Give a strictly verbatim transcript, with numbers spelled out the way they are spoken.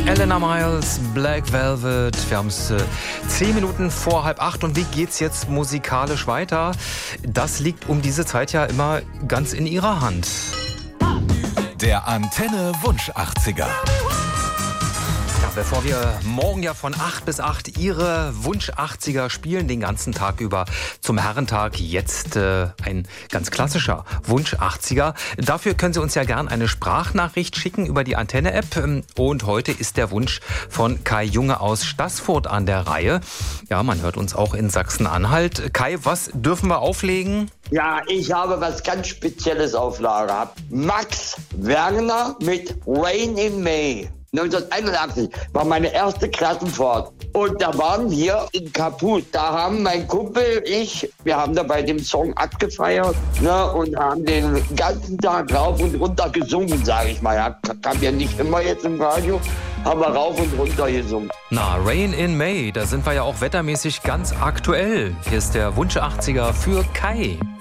Elena Miles, Black Velvet. Wir haben es äh, zehn Minuten vor halb acht. Und wie geht's jetzt musikalisch weiter? Das liegt um diese Zeit ja immer ganz in ihrer Hand. Der Antenne Wunsch achtziger. Ja, bevor wir morgen ja von acht bis acht Ihre Wunsch achtziger spielen, den ganzen Tag über zum Herrentag, jetzt äh, ein ganz klassischer Wunsch achtziger. Dafür können Sie uns ja gern eine Sprachnachricht schicken über die Antenne-App. Und heute ist der Wunsch von Kai Junge aus Staßfurt an der Reihe. Ja, man hört uns auch in Sachsen-Anhalt. Kai, was dürfen wir auflegen? Ja, ich habe was ganz Spezielles auf Lager gehabt. Max Werner mit Rain in May. neunzehnhunderteinundachtzig war meine erste Klassenfahrt. Und da waren wir in Kaput. Da haben mein Kumpel, ich, wir haben da bei dem Song abgefeiert, ne, und haben den ganzen Tag rauf und runter gesungen, sage ich mal. Ja, kam ja nicht immer jetzt im Radio, aber rauf und runter gesungen. Na, Rain in May, da sind wir ja auch wettermäßig ganz aktuell. Hier ist der Wunsch achtziger für Kai.